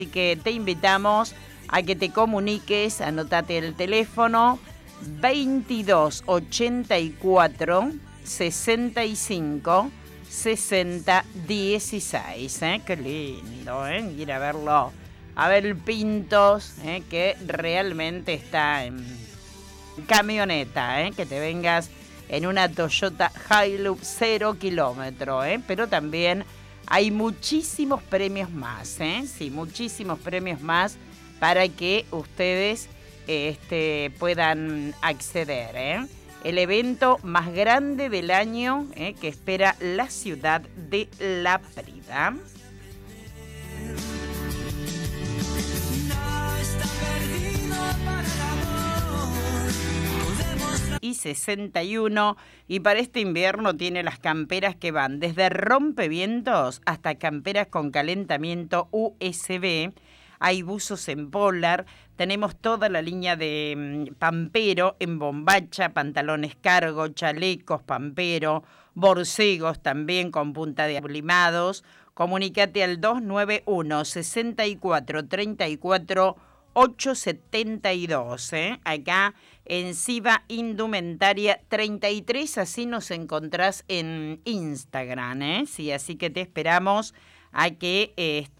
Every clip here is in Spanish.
Así que te invitamos a que te comuniques, anotate el teléfono 2284 65 60 16. Qué lindo, ir a verlo, a ver Pintos, que realmente está en camioneta, que te vengas en una Toyota Hilux 0 kilómetro, pero también hay muchísimos premios más, sí, muchísimos premios más para que ustedes puedan acceder, El evento más grande del año que espera la ciudad de La Prida. Y 61, y para este invierno tiene las camperas que van desde rompevientos hasta camperas con calentamiento USB. Hay buzos en polar, tenemos toda la línea de pampero en bombacha, pantalones cargo, chalecos pampero, borcegos también con punta de ablimados. Comunícate al 291 64 34 872, acá en Siva Indumentaria 33, así nos encontrás en Instagram, sí, así que te esperamos a que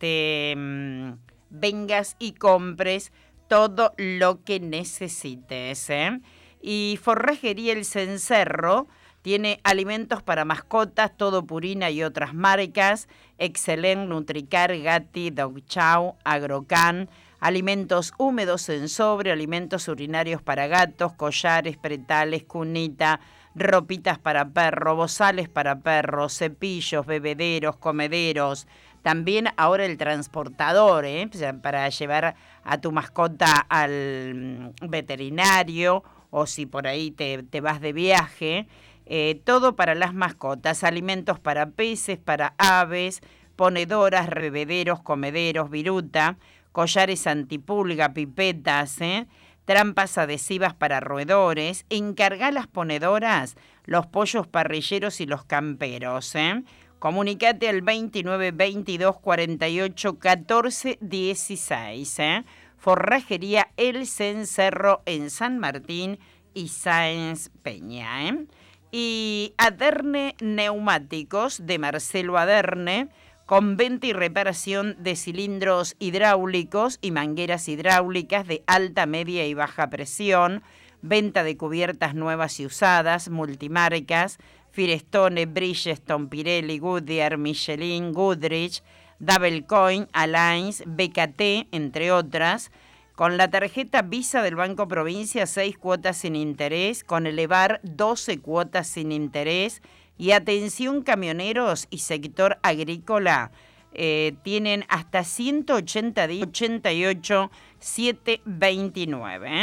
vengas y compres todo lo que necesites, Y Forrajería El Cencerro tiene alimentos para mascotas, todo Purina y otras marcas, Excelent, Nutricar, Gatti, Dog Chow, Agrocan, alimentos húmedos en sobre, alimentos urinarios para gatos, collares, pretales, cunita, ropitas para perro, bozales para perros, cepillos, bebederos, comederos. También ahora el transportador, para llevar a tu mascota al veterinario o si por ahí te vas de viaje. Todo para las mascotas, alimentos para peces, para aves, ponedoras, bebederos, comederos, viruta, collares antipulga, pipetas, trampas adhesivas para roedores. Encargá las ponedoras, los pollos parrilleros y los camperos, Comunicate al 29 22 48 14 16, Forrajería El Cencerro en San Martín y Sáenz Peña, Y Aderne Neumáticos de Marcelo Aderne, con venta y reparación de cilindros hidráulicos y mangueras hidráulicas de alta, media y baja presión, venta de cubiertas nuevas y usadas, multimarcas, Firestone, Bridgestone, Pirelli, Goodyear, Michelin, Goodrich, Double Coin, Alliance, BKT, entre otras. Con la tarjeta Visa del Banco Provincia, 6 cuotas sin interés, con Elevar 12 cuotas sin interés. Y atención camioneros y sector agrícola, tienen hasta 180 días, 88 729.